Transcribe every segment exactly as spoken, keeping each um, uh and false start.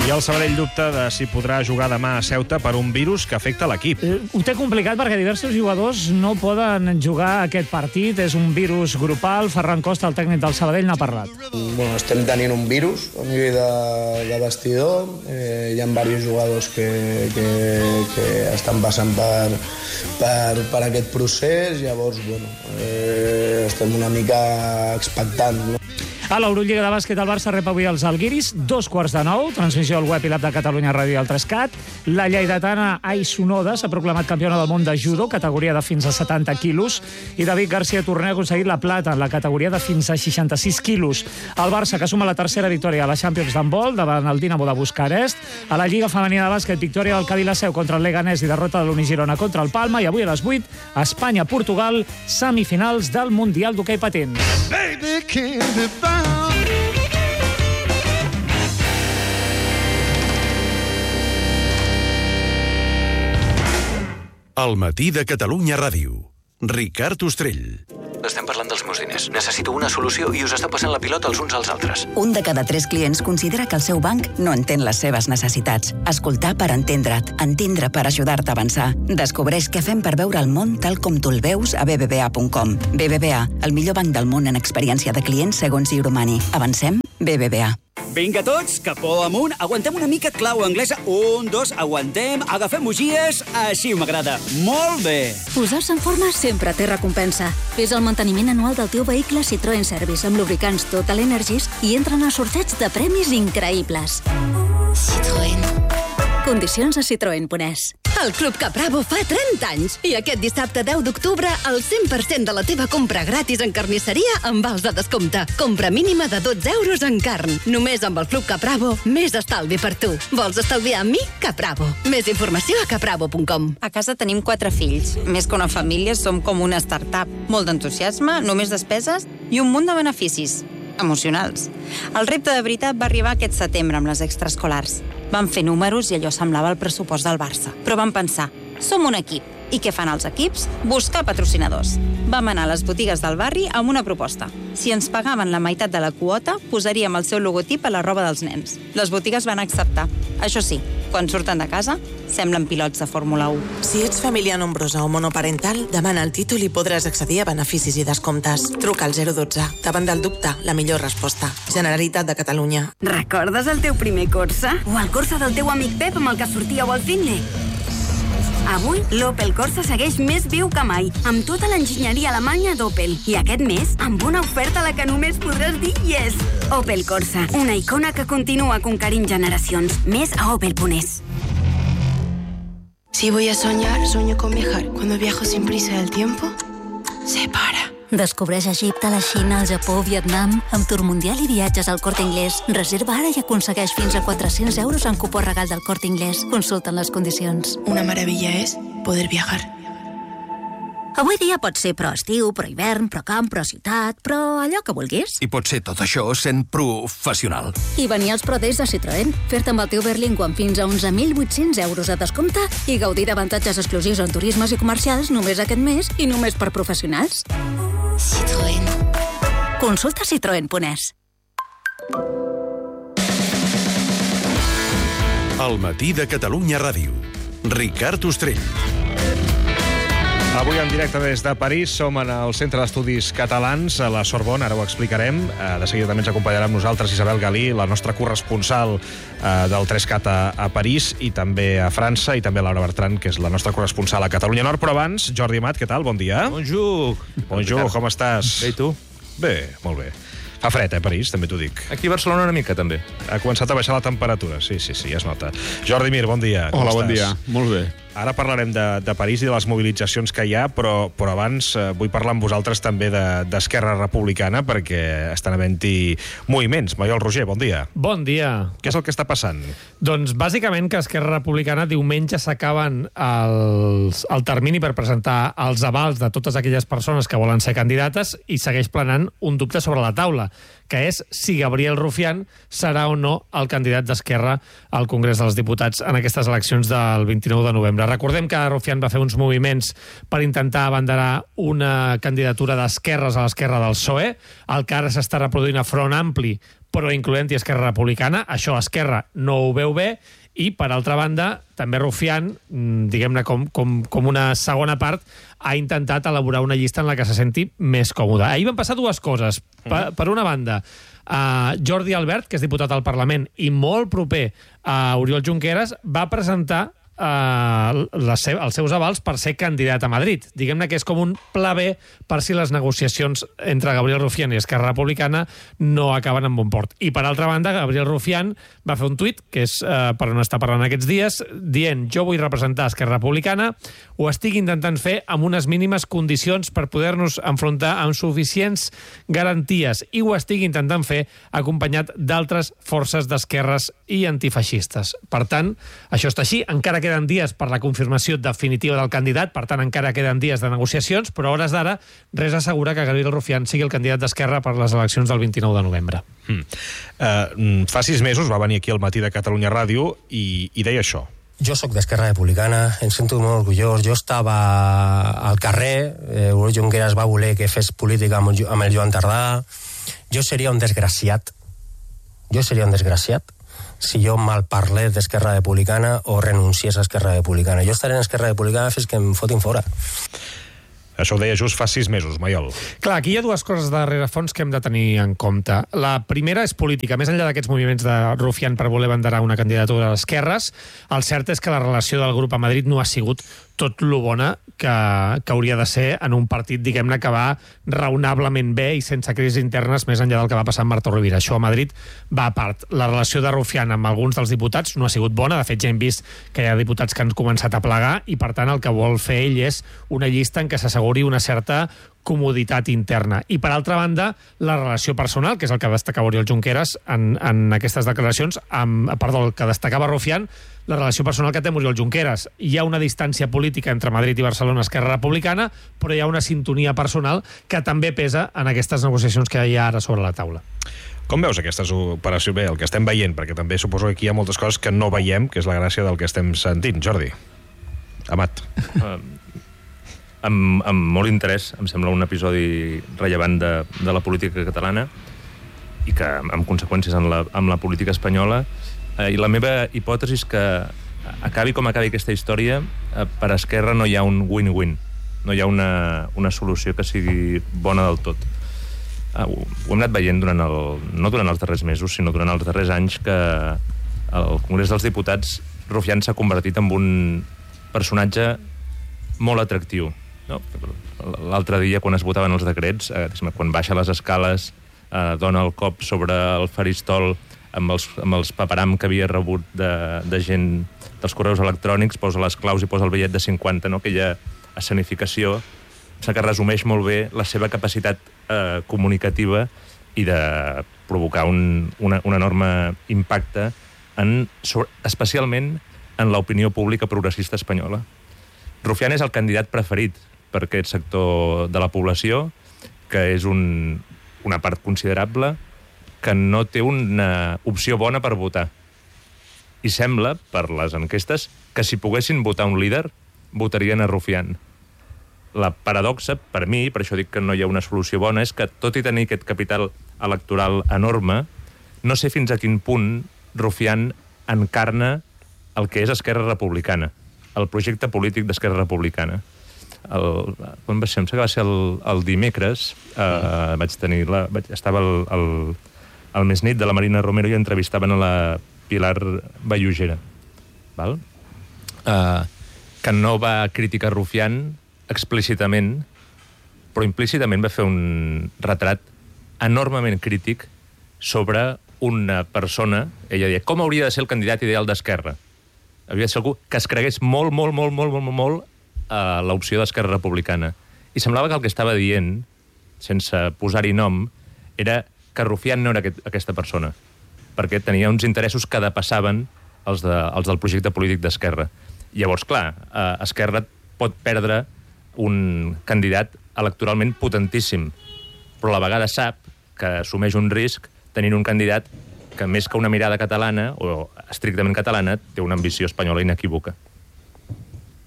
I el Sabadell dubta de si podrà jugar demà a Ceuta per un virus que afecta l'equip. Eh, ho té complicat perquè diversos jugadors no poden jugar aquest partit. És un virus grupal. Ferran Costa, el tècnic del Sabadell, n'ha parlat. Bueno, estem tenint un virus a nivell de, de vestidor. Eh, hi ha diversos jugadors que, que, que estan passant per, per, per aquest procés. Llavors, bueno, eh, estem una mica expectants, no? A l'Eurolliga de bàsquet, el Barça rep avui els Alguiris, dos quarts de nou, transmissió al web i l'app de Catalunya Ràdio i el tres cat. La lleidatana Ai Sonoda s'ha proclamat campiona del món de judo, categoria de fins a setanta quilos, i David García Torner ha aconseguit la plata en la categoria de fins a seixanta-sis quilos. El Barça, que suma la tercera victòria a la Champions d'handbol davant el Dinamo de Bucarest. A la Lliga femenina de bàsquet, victòria del Cadí la Seu contra el Leganés i derrota de l'Unigirona contra el Palma, i avui a les vuit, Espanya-Portugal, semifinals del Mundial d'Hoquei Patins. Baby, can't be found. El matí de Catalunya Ràdio. Ricard Ostrell. Estem parlant dels meus diners. Necessito una solució i us està passant la pilota els uns als altres. Un de cada tres clients considera que el seu banc no entén les seves necessitats. Escoltar per entendre't. Entendre per ajudar-te a avançar. Descobreix què fem per veure el món tal com tu el veus a b b v a punt com. B B V A, el millor banc del món en experiència de clients segons Euromani. Avancem? B B V A. Vinga tots, capó amunt, aguantem una mica clau anglesa. Un, dos, aguantem, agafem bugies, així m'agrada. Molt bé. Posar-se en forma sempre té recompensa. Fes el manteniment anual del teu vehicle Citroën Service amb lubricants Total Energies i entren a sorteig de premis increïbles. Citroën. Condicions a citroen punt es. El Club Capravo fa trenta anys i aquest dissabte deu d'octubre el cent per cent de la teva compra gratis en carnisseria amb vals de descompte. Compra mínima de dotze euros en carn. Només amb el Club Capravo, més estalvi per tu. Vols estalviar amb mi? Capravo. Més informació a capravo punt com. A casa tenim quatre fills. Més que una família, som com una startup. Molt d'entusiasme, només despeses i un munt de beneficis emocionals. El repte de veritat va arribar aquest setembre amb les extraescolars. Vam fer números i allò semblava el pressupost del Barça. Però vam pensar, som un equip. I què fan els equips? Buscar patrocinadors. Vam anar a les botigues del barri amb una proposta. Si ens pagaven la meitat de la quota, posaríem el seu logotip a la roba dels nens. Les botigues van acceptar. Això sí, quan surten de casa, semblen pilots de Fórmula u. Si ets família nombrosa o monoparental, demana el títol i podràs accedir a beneficis i descomptes. Truca al zero dotze. Davant del dubte, la millor resposta. Generalitat de Catalunya. Recordes el teu primer Corsa? O el Corsa del teu amic Pep amb el que sortíeu al cine? Avui, l'Opel Corsa segueix més viu que mai, amb tota l'enginyeria alemanya d'Opel. I aquest mes, amb una oferta a la que només podràs dir yes. Opel Corsa, una icona que continua conquerint generacions. Més a opel punt es. Si voy a soñar, sueño con viajar. Cuando viajo sin prisa del tiempo, se para. Descobreix Egipte, la Xina, el Japó, Vietnam, amb Tour Mundial i viatges al Corte Inglés. Reserva ara i aconsegueix fins a quatre-cents euros en cupó regal del Corte Inglés. Consulta les condicions. Una maravilla és poder viajar. Avui dia pot ser pro estiu, pro hivern, pro camp, pro ciutat, pro allò que vulguis. I pot ser tot això sent professional. I venir als Pro Days de Citroën, fer-te amb el teu Berlingo amb fins a onze mil vuit-cents euros de descompte i gaudir d'avantatges exclusius en turismes i comercials només aquest mes i només per professionals. Citroën. Consulta citroen punt es. El matí de Catalunya Ràdio. Ricard Ostrell. Avui en directe des de París som en el Centre d'Estudis Catalans a la Sorbonne, ara ho explicarem. De seguida també ens acompanyarà amb nosaltres Isabel Galí, la nostra corresponsal del tres cat a París i també a França, i també Laura Bertran, que és la nostra corresponsal a Catalunya Nord. Però abans, Jordi Amat, què tal? Bon dia. Bonjour. Bonjour, com estàs? Bé, i tu? Bé, molt bé. Fa fred, eh, París, també t'ho dic. Aquí a Barcelona una mica, també. Ha començat a baixar la temperatura, sí, sí, sí, ja es nota. Jordi Mir, bon dia. Hola, bon dia. Molt bé. Ara parlarem de, de París i de les mobilitzacions que hi ha, però, però abans eh, vull parlar amb vosaltres també d'Esquerra de, Republicana, perquè estan havent-hi moviments. Maiol Roger, bon dia. Bon dia. Què és el que està passant? Doncs bàsicament que Esquerra Republicana diumenge s'acaben els, el termini per presentar els avals de totes aquelles persones que volen ser candidates i segueix planant un dubte sobre la taula, que és si Gabriel Rufián serà o no el candidat d'Esquerra al Congrés dels Diputats en aquestes eleccions del vint-i-nou de novembre. Recordem que Rufián va fer uns moviments per intentar abanderar una candidatura d'esquerres a l'esquerra del P S O E, el que ara s'està reproduint a Front Ampli, però incloent-hi Esquerra Republicana. Això Esquerra no ho veu bé, i, per altra banda, també Rufián, diguem-ne com, com, com una segona part, ha intentat elaborar una llista en la que se senti més còmode. Ahir van passar dues coses. Per, per una banda, Uh, Jordi Albert, que és diputat al Parlament i molt proper a Oriol Junqueras, va presentar uh, les seu, els seus avals per ser candidat a Madrid. Diguem-ne que és com un pla B per si les negociacions entre Gabriel Rufián i Esquerra Republicana no acaben en bon port. I, per altra banda, Gabriel Rufián va fer un tuit, que és uh, per on està parlant aquests dies, dient: jo vull representar Esquerra Republicana, ho estic intentant fer amb unes mínimes condicions per poder-nos enfrontar amb suficients garanties, i ho estic intentant fer acompanyat d'altres forces d'esquerres i antifeixistes. Per tant, això està així. Encara queden dies per la confirmació definitiva del candidat, per tant, encara queden dies de negociacions, però a hores d'ara res assegura que Gabriel Rufián sigui el candidat d'Esquerra per les eleccions del vint-i-nou de novembre. Mm. Uh, fa sis mesos va venir aquí al Matí de Catalunya Ràdio i, i deia això. Jo sóc d'Esquerra Republicana, em sento molt orgullós. Jo estava al carrer, eh, Oriol Junqueras va voler que fes política amb el, amb el Joan Tardà. Jo seria un desgraciat, jo seria un desgraciat si jo mal parlés d'Esquerra Republicana o renunciés a Esquerra Republicana. Jo estaré en Esquerra Republicana fins que em fotin fora. Això ho deia just fa sis mesos, Maiol. Clar, aquí hi ha dues coses de rerefons que hem de tenir en compte. La primera és política. Més enllà d'aquests moviments de Rufián per voler banderar una candidatura a l'esquerres, el cert és que la relació del grup a Madrid no ha sigut tot lo bona que, que hauria de ser en un partit, diguem-ne, que va raonablement bé i sense crisis internes més enllà del que va passar amb Marta Rovira. Això a Madrid va a part. La relació de Rufián amb alguns dels diputats no ha sigut bona. De fet, ja hem vist que hi ha diputats que han començat a plegar i, per tant, el que vol fer ell és una llista en què s'asseguri una certa comoditat interna. I, per altra banda, la relació personal, que és el que destacava Oriol Junqueras en, en aquestes declaracions, amb, perdó, el que destacava Rufián, la relació personal que té amb Oriol Junqueras. Hi ha una distància política entre Madrid i Barcelona, Esquerra Republicana, però hi ha una sintonia personal que també pesa en aquestes negociacions que hi ha ara sobre la taula. Com veus aquestes operacions? Bé, el que estem veient, perquè també suposo que aquí hi ha moltes coses que no veiem, que és la gràcia del que estem sentint. Jordi. Amat. Uh, amb, amb molt interès, em sembla un episodi rellevant de, de la política catalana i que, amb conseqüències en la, amb la política espanyola. Eh, I la meva hipòtesi és que acabi com acabi aquesta història, eh, per Esquerra no hi ha un win-win. No hi ha una, una solució que sigui bona del tot. Eh, ho, ho hem anat veient durant el, no durant els darrers mesos, sinó durant els darrers anys, que al Congrés dels Diputats Rufián s'ha convertit en un personatge molt atractiu. No? L'altre dia, quan es votaven els decrets, eh, quan baixa les escales, eh, dona el cop sobre el faristol amb els, amb els paperam que havia rebut de, de gent dels correus electrònics, posa les claus i posa el bitllet de cinquanta, no? Aquella escenificació que resumeix molt bé la seva capacitat eh, comunicativa i de provocar un, una, un enorme impacte en, especialment en l'opinió pública progressista espanyola. Rufián és el candidat preferit per aquest sector de la població, que és un, una part considerable que no té una opció bona per votar. I sembla, per les enquestes, que si poguessin votar un líder, votarien a Rufián. La paradoxa, per mi, per això dic que no hi ha una solució bona, és que, tot i tenir aquest capital electoral enorme, no sé fins a quin punt Rufián encarna el que és Esquerra Republicana, el projecte polític d'Esquerra Republicana. El, quan va ser? Em sembla que va ser el, el dimecres, eh, vaig tenir la, vaig, estava el, el, el Més Nit de la Marina Romero i entrevistaven a la Pilar Vallugera, val? Eh, que no va criticar Rufián explícitament, però implícitament va fer un retrat enormement crític sobre una persona. Ella deia, com hauria de ser el candidat ideal d'Esquerra? Havia de ser algú que es cregués molt, molt, molt, molt, molt, molt a l'opció d'Esquerra Republicana. I semblava que el que estava dient, sense posar-hi nom, era que Rufián no era aquest, aquesta persona, perquè tenia uns interessos que depassaven els, de, els del projecte polític d'Esquerra. Llavors, clar, eh, Esquerra pot perdre un candidat electoralment potentíssim, però a la vegada sap que assumeix un risc tenint un candidat que, més que una mirada catalana, o estrictament catalana, té una ambició espanyola inequívoca.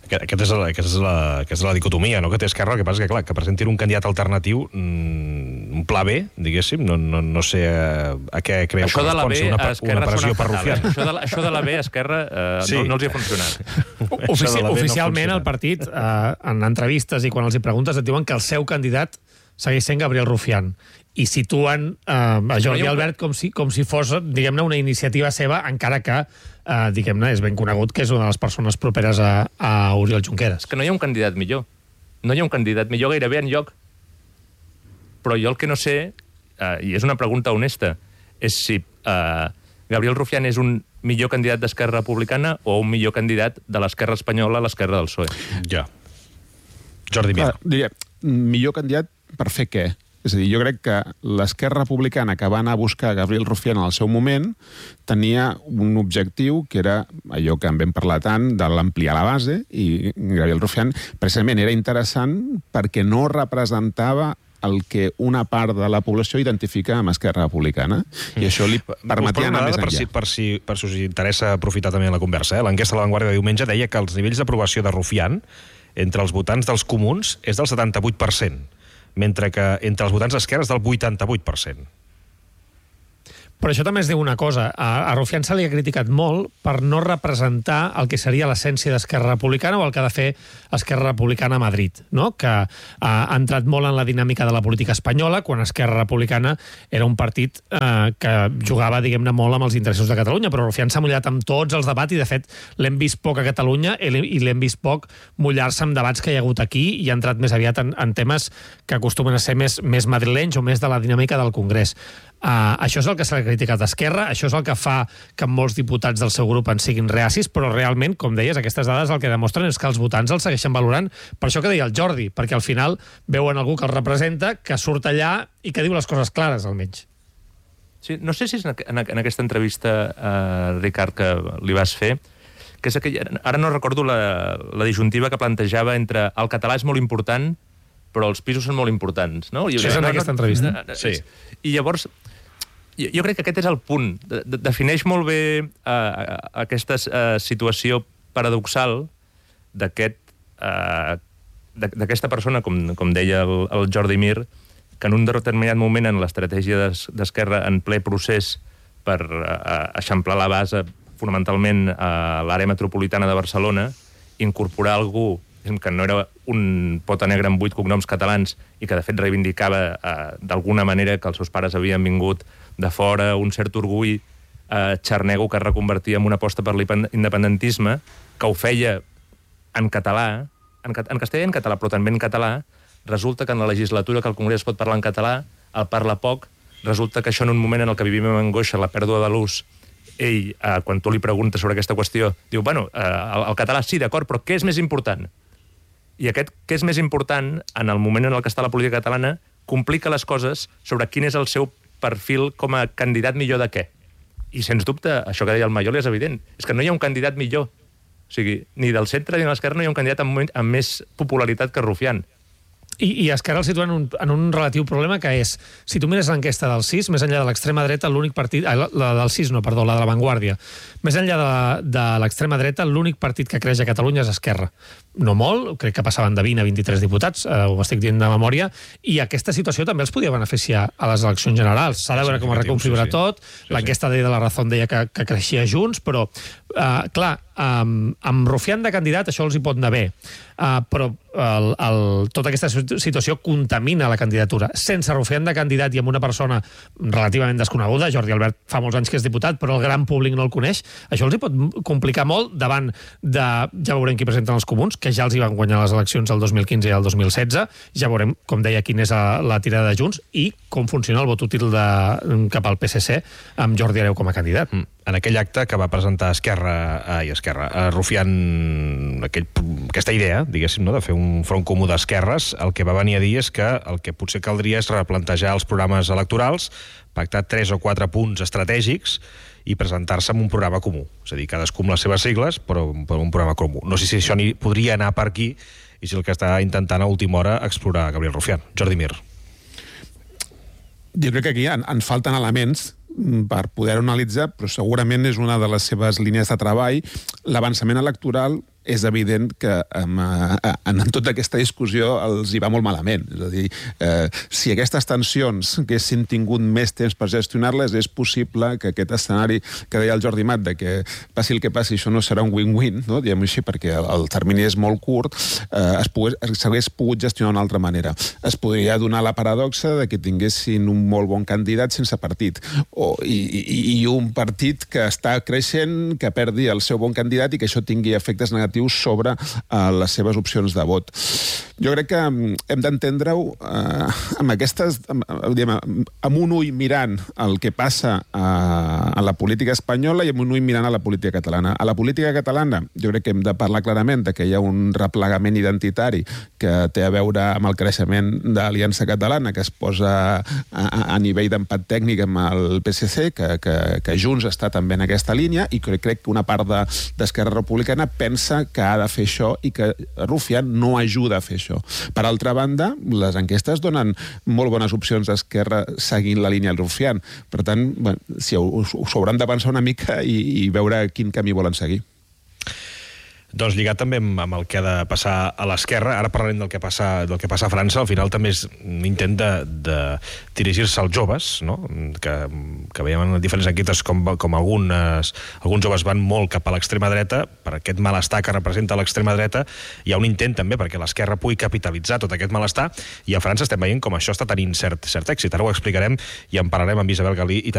Aquest és la, aquesta, és la, aquesta és la dicotomia, no?, que té Esquerra. El que passa és que, clar, que presentin un candidat alternatiu, un pla B, diguéssim, no, no, no sé a, a què creu això que respon, si una, una pressió per Rufián. Eh? Això, de la, això de la B, Esquerra, eh, sí. no, no els hi ha funcionat. Ofici oficialment, no el partit, eh, en entrevistes i quan els hi preguntes, et diuen que el seu candidat segueix sent Gabriel Rufián. I situen eh, a Jordi Albert com si, com si fos, diguem-ne, una iniciativa seva, encara que, eh, diguem-ne, és ben conegut que és una de les persones properes a, a Oriol Junqueras. És que no hi ha un candidat millor. No hi ha un candidat millor gairebé enlloc. Però jo el que no sé, eh, i és una pregunta honesta, és si eh, Gabriel Rufián és un millor candidat d'Esquerra Republicana o un millor candidat de l'esquerra espanyola a l'esquerra del P S O E. Ja. Jordi Mir. Ah, diria, millor candidat per fer què? És a dir, jo crec que l'Esquerra Republicana que va anar a buscar Gabriel Rufián al seu moment tenia un objectiu que era allò que en vam parlar tant, de l'ampliar la base, i Gabriel Rufián precisament era interessant perquè no representava el que una part de la població identifica amb Esquerra Republicana. I això li permetia anar més enllà. Per si, per, si, per si us interessa aprofitar també la conversa, eh? L'enquesta de La Vanguardia de diumenge deia que els nivells d'aprovació de Rufián entre els votants dels comuns és del setanta-vuit per cent, mentre que entre els votants d'Esquerra és del vuitanta-vuit per cent. Però això també es diu una cosa. A, a Rufián se li ha criticat molt per no representar el que seria l'essència d'Esquerra Republicana o el que ha de fer Esquerra Republicana a Madrid, no? Que ha, ha entrat molt en la dinàmica de la política espanyola, quan Esquerra Republicana era un partit eh, que jugava, diguem-ne, molt amb els interessos de Catalunya, però Rufián s'ha mullat amb tots els debats i, de fet, l'hem vist poc a Catalunya i l'hem vist poc mullar-se amb debats que hi ha hagut aquí i ha entrat més aviat en, en temes que acostumen a ser més, més madrilenys o més de la dinàmica del Congrés. Uh, això és el que s'ha criticat d'Esquerra, això és el que fa que molts diputats del seu grup en siguin reacis, però realment, com deies, aquestes dades el que demostren és que els votants els segueixen valorant per això que deia el Jordi, perquè al final veuen algú que els representa, que surt allà i que diu les coses clares, almenys. Sí, no sé si és en, en, en aquesta entrevista, uh, Ricard, que li vas fer, que és aquella, ara no recordo la, la disjuntiva que plantejava entre el català és molt important, però els pisos són molt importants, no? I, sí, és en no, aquesta no, entrevista. No, no, sí. I llavors, jo, jo crec que aquest és el punt. De, de, defineix molt bé uh, aquesta uh, situació paradoxal d'aquest uh, d'aquesta persona, com, com deia el, el Jordi Mir, que en un determinat moment en l'estratègia d'Esquerra en ple procés per uh, eixamplar la base fonamentalment a l'àrea metropolitana de Barcelona, incorporar algú que no era un pota negra amb vuit cognoms catalans i que, de fet, reivindicava eh, d'alguna manera que els seus pares havien vingut de fora, un cert orgull eh, xarnego que es reconvertia en una aposta per l'independentisme, que ho feia en català, en, en castellà i en català, però també en català. Resulta que en la legislatura que el Congrés pot parlar en català, el parla poc. Resulta que això en un moment en el que vivim amb angoixa, la pèrdua de l'ús, ell, eh, quan tu li preguntes sobre aquesta qüestió, diu, bueno, eh, el, el català sí, d'acord, però què és més important? I aquest, que és més important, en el moment en el que està la política catalana, complica les coses sobre quin és el seu perfil com a candidat millor de què. I, sens dubte, això que deia el Mayol és evident. És que no hi ha un candidat millor. O sigui, ni del centre ni de l'esquerra no hi ha un candidat amb, amb més popularitat que Rufián. I, i Esquerra el situa en un, en un relatiu problema que és, si tu mires l'enquesta del sis, més enllà de l'extrema dreta, l'únic partit... Ah, la, la del sis, no, perdó, la de la Vanguardia. Més enllà de, de l'extrema dreta, l'únic partit que creix a Catalunya és Esquerra. No molt, crec que passaven de vint a vint-i-tres diputats, eh, ho estic dient de memòria, i aquesta situació també els podia beneficiar a les eleccions generals. S'ha de veure com es reconfigura sí, sí. tot, sí, sí. L'enquesta de la Razón deia que, que creixia Junts, però, eh, clar, Um, amb Rufián de candidat això els hi pot anar bé, uh, però el, el, tota aquesta situació contamina la candidatura. Sense Rufián de candidat i amb una persona relativament desconeguda, Jordi Albert fa molts anys que és diputat, però el gran públic no el coneix, això els hi pot complicar molt davant de, ja veurem qui presenten els comuns, que ja els hi van guanyar les eleccions el dos mil quinze i el dos mil setze, ja veurem, com deia, quina és la, la tirada de Junts i com funciona el vot útil de, cap al P S C amb Jordi Hereu com a candidat. Mm. En aquell acte que va presentar Esquerra, ai, Esquerra, a Rufián, aquell, aquesta idea, diguéssim, no, de fer un front comú d'esquerres, el que va venir a dir és que el que potser caldria és replantejar els programes electorals, pactar tres o quatre punts estratègics i presentar-se amb un programa comú. És a dir, cadascú amb les seves sigles, però, però un programa comú. No sé si això ni podria anar per aquí i si el que està intentant a última hora explorar Gabriel Rufián. Jordi Mir. Jo crec que aquí en, en falten elements per poder analitzar, però segurament és una de les seves línies de treball. L'avançament electoral és evident que en, en, en tota aquesta discussió els hi va molt malament. És a dir, eh, si aquestes tensions haguessin tingut més temps per gestionar-les, és possible que aquest escenari que deia el Jordi Mat, de que passi el que passi, això no serà un win-win, no? Diguem-ho així, perquè el, el termini és molt curt, eh, es pogués, s'hagués pogut gestionar d'una altra manera. Es podria donar la paradoxa de que tinguessin un molt bon candidat sense partit, o, i, i, i un partit que està creixent, que perdi el seu bon candidat i que això tingui efectes negatius sobre uh, les seves opcions de vot. Jo crec que hem d'entendre-ho uh, amb aquestes, amb, amb un ull mirant el que passa uh, a la política espanyola i amb un ull mirant a la política catalana. A la política catalana jo crec que hem de parlar clarament de que hi ha un replegament identitari que té a veure amb el creixement de l'Aliança Catalana, que es posa a, a nivell d'empat tècnic amb el P S C, que, que, que Junts està també en aquesta línia, i crec, crec que una part d'Esquerra de, Republicana pensa que ha de fer això i que Rufián no ajuda a fer això. Per altra banda, les enquestes donen molt bones opcions d'Esquerra seguint la línia del Rufián. Per tant, bueno, si us, us hauran de pensar una mica i, i veure quin camí volen seguir. Doncs lligat també amb el que ha de passar a l'esquerra, ara parlarem del que passa, del que passa a França, al final també és un intent de, de dirigir-se als joves, no? que, que veiem en diferents enquestes com, com algunes, alguns joves van molt cap a l'extrema dreta, per aquest malestar que representa l'extrema dreta, hi ha un intent també perquè l'esquerra pugui capitalitzar tot aquest malestar, i a França estem veient com això està tenint cert, cert èxit. Ara ho explicarem i en parlarem amb Isabel Galí i